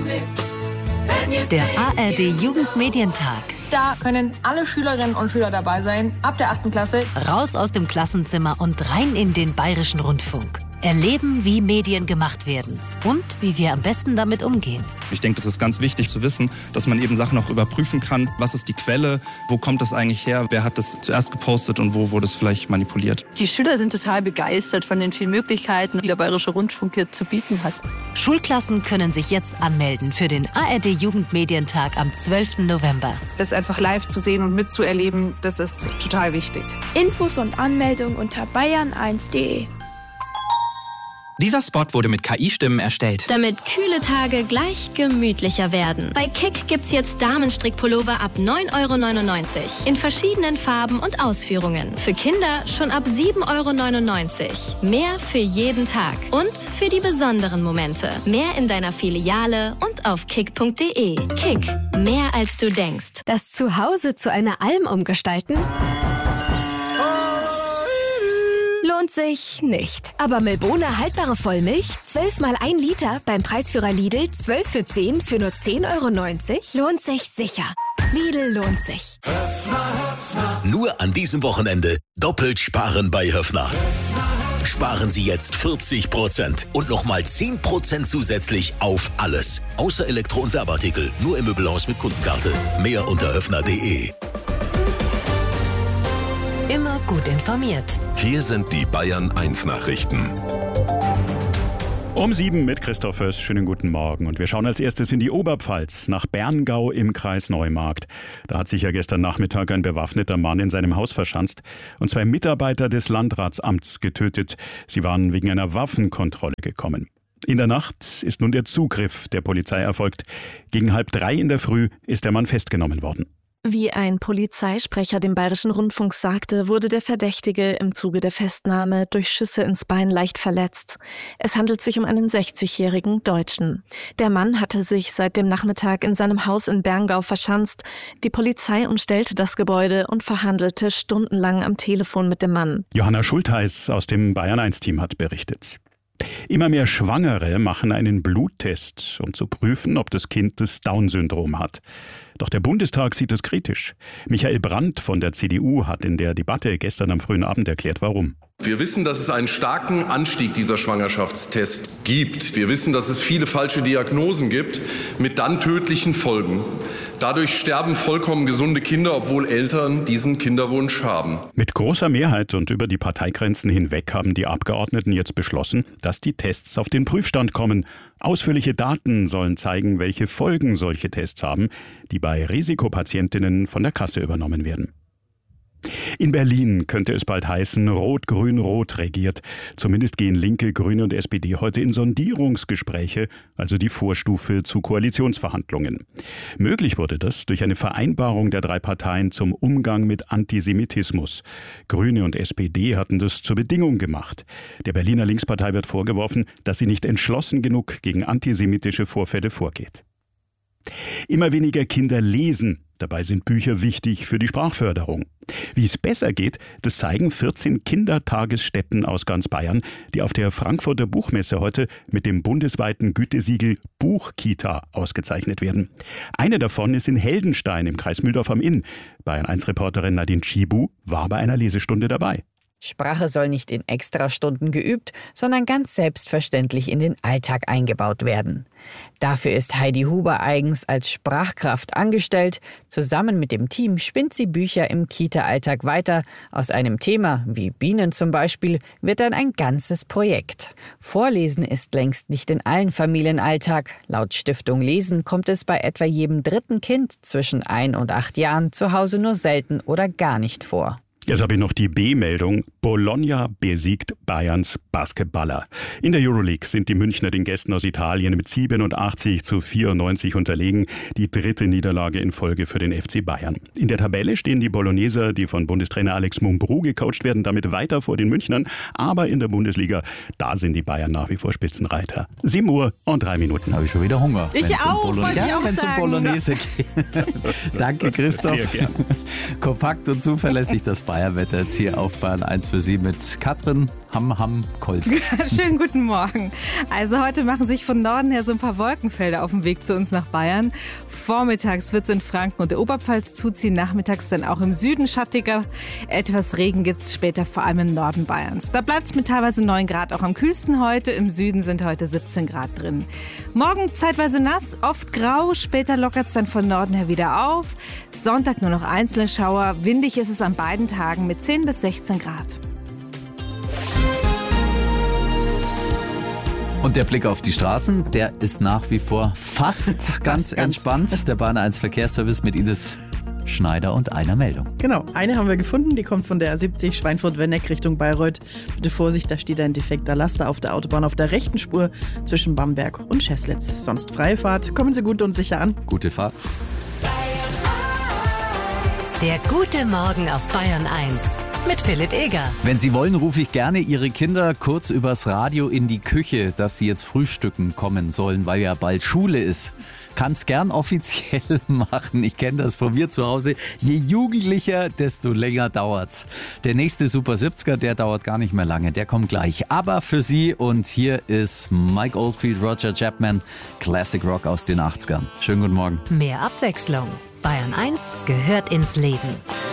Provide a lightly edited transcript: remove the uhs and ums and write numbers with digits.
Der ARD Jugendmedientag. Da können alle Schülerinnen und Schüler dabei sein, ab der 8. Klasse. Raus aus dem Klassenzimmer und rein in den Bayerischen Rundfunk. Erleben, wie Medien gemacht werden und wie wir am besten damit umgehen. Ich denke, das ist ganz wichtig zu wissen, dass man eben Sachen auch überprüfen kann. Was ist die Quelle? Wo kommt das eigentlich her? Wer hat das zuerst gepostet und wo wurde es vielleicht manipuliert? Die Schüler sind total begeistert von den vielen Möglichkeiten, die der Bayerische Rundfunk hier zu bieten hat. Schulklassen können sich jetzt anmelden für den ARD Jugendmedientag am 12. November. Das einfach live zu sehen und mitzuerleben, das ist total wichtig. Infos und Anmeldung unter bayern1.de. Dieser Spot wurde mit KI-Stimmen erstellt. Damit kühle Tage gleich gemütlicher werden. Bei Kick gibt's jetzt Damenstrickpullover ab 9,99 € in verschiedenen Farben und Ausführungen. Für Kinder schon ab 7,99 €. Mehr für jeden Tag und für die besonderen Momente. Mehr in deiner Filiale und auf kick.de. Kick, mehr als du denkst. Das Zuhause zu einer Alm umgestalten? Lohnt sich nicht. Aber Milbona haltbare Vollmilch, 12 mal 1 Liter, beim Preisführer Lidl 12 für 10 für nur 10,90 €, lohnt sich sicher. Lidl lohnt sich. Nur an diesem Wochenende doppelt sparen bei Höffner. Sparen Sie jetzt 40% und nochmal 10% zusätzlich auf alles. Außer Elektro- und Werbeartikel. Nur im Möbelhaus mit Kundenkarte. Mehr unter höffner.de. Immer gut informiert. Hier sind die Bayern 1 Nachrichten. Um 7 mit Christoph Höss. Schönen guten Morgen. Und wir schauen als erstes in die Oberpfalz, nach Berngau im Kreis Neumarkt. Da hat sich ja gestern Nachmittag ein bewaffneter Mann in seinem Haus verschanzt und 2 Mitarbeiter des Landratsamts getötet. Sie waren wegen einer Waffenkontrolle gekommen. In der Nacht ist nun der Zugriff der Polizei erfolgt. Gegen 2:30 in der Früh ist der Mann festgenommen worden. Wie ein Polizeisprecher dem Bayerischen Rundfunk sagte, wurde der Verdächtige im Zuge der Festnahme durch Schüsse ins Bein leicht verletzt. Es handelt sich um einen 60-jährigen Deutschen. Der Mann hatte sich seit dem Nachmittag in seinem Haus in Berngau verschanzt. Die Polizei umstellte das Gebäude und verhandelte stundenlang am Telefon mit dem Mann. Johanna Schultheiß aus dem Bayern-1-Team hat berichtet. Immer mehr Schwangere machen einen Bluttest, um zu prüfen, ob das Kind das Down-Syndrom hat. Doch der Bundestag sieht es kritisch. Michael Brandt von der CDU hat in der Debatte gestern am frühen Abend erklärt, warum. Wir wissen, dass es einen starken Anstieg dieser Schwangerschaftstests gibt. Wir wissen, dass es viele falsche Diagnosen gibt mit dann tödlichen Folgen. Dadurch sterben vollkommen gesunde Kinder, obwohl Eltern diesen Kinderwunsch haben. Mit großer Mehrheit und über die Parteigrenzen hinweg haben die Abgeordneten jetzt beschlossen, dass die Tests auf den Prüfstand kommen. Ausführliche Daten sollen zeigen, welche Folgen solche Tests haben, die bei Risikopatientinnen von der Kasse übernommen werden. In Berlin könnte es bald heißen, Rot-Grün-Rot regiert. Zumindest gehen Linke, Grüne und SPD heute in Sondierungsgespräche, also die Vorstufe zu Koalitionsverhandlungen. Möglich wurde das durch eine Vereinbarung der 3 Parteien zum Umgang mit Antisemitismus. Grüne und SPD hatten das zur Bedingung gemacht. Der Berliner Linkspartei wird vorgeworfen, dass sie nicht entschlossen genug gegen antisemitische Vorfälle vorgeht. Immer weniger Kinder lesen. Dabei sind Bücher wichtig für die Sprachförderung. Wie es besser geht, das zeigen 14 Kindertagesstätten aus ganz Bayern, die auf der Frankfurter Buchmesse heute mit dem bundesweiten Gütesiegel Buchkita ausgezeichnet werden. Eine davon ist in Heldenstein im Kreis Mühldorf am Inn. Bayern1-Reporterin Nadine Schibu war bei einer Lesestunde dabei. Sprache soll nicht in Extrastunden geübt, sondern ganz selbstverständlich in den Alltag eingebaut werden. Dafür ist Heidi Huber eigens als Sprachkraft angestellt. Zusammen mit dem Team spinnt sie Bücher im Kita-Alltag weiter. Aus einem Thema, wie Bienen zum Beispiel, wird dann ein ganzes Projekt. Vorlesen ist längst nicht in allen Familienalltag. Laut Stiftung Lesen kommt es bei etwa jedem 3. Kind zwischen 1 und 8 Jahren zu Hause nur selten oder gar nicht vor. Jetzt habe ich noch die B-Meldung. Bologna besiegt Bayerns Basketballer. In der Euroleague sind die Münchner den Gästen aus Italien mit 87-94 unterlegen. Die 3. Niederlage in Folge für den FC Bayern. In der Tabelle stehen die Bologneser, die von Bundestrainer Alex Mumbrú gecoacht werden, damit weiter vor den Münchnern. Aber in der Bundesliga, da sind die Bayern nach wie vor Spitzenreiter. 7:03. Habe ich schon wieder Hunger. Ich auch, wenn es um Bolognese geht. Danke, Christoph. Sehr gerne. Kompakt und zuverlässig das Bayern-Wetter jetzt hier auf Bayern 1 für Sie mit Katrin Hamm-Hamm-Kolb. Schönen guten Morgen. Also heute machen sich von Norden her so ein paar Wolkenfelder auf dem Weg zu uns nach Bayern. Vormittags wird es in Franken und der Oberpfalz zuziehen, nachmittags dann auch im Süden schattiger. Etwas Regen gibt es später vor allem im Norden Bayerns. Da bleibt es mit teilweise 9 Grad auch am kühlsten heute. Im Süden sind heute 17 Grad drin. Morgen zeitweise nass, oft grau, später lockert es dann von Norden her wieder auf. Sonntag nur noch einzelne Schauer. Windig ist es an beiden Tagen mit 10 bis 16 Grad. Und der Blick auf die Straßen, der ist nach wie vor fast ganz entspannt. Der Bayern 1 Verkehrsservice mit Ines Schneider und einer Meldung. Genau, eine haben wir gefunden, die kommt von der A70 Schweinfurt-Wenneck Richtung Bayreuth. Bitte Vorsicht, da steht ein defekter Laster auf der Autobahn auf der rechten Spur zwischen Bamberg und Scheßlitz. Sonst freie Fahrt, kommen Sie gut und sicher an. Gute Fahrt. Der gute Morgen auf Bayern 1 mit Philipp Eger. Wenn Sie wollen, rufe ich gerne Ihre Kinder kurz übers Radio in die Küche, dass sie jetzt frühstücken kommen sollen, weil ja bald Schule ist. Kann's gern offiziell machen. Ich kenne das von mir zu Hause. Je jugendlicher, desto länger dauert's. Der nächste Super 70er, der dauert gar nicht mehr lange. Der kommt gleich. Aber für Sie und hier ist Mike Oldfield, Roger Chapman, Classic Rock aus den 80ern. Schönen guten Morgen. Mehr Abwechslung. Bayern 1 gehört ins Leben.